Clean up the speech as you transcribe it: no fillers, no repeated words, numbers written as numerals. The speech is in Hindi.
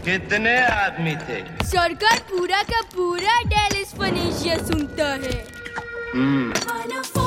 कितने आदमी थे? सरकार पूरा का पूरा डेलिस फनेशिया सुनता है।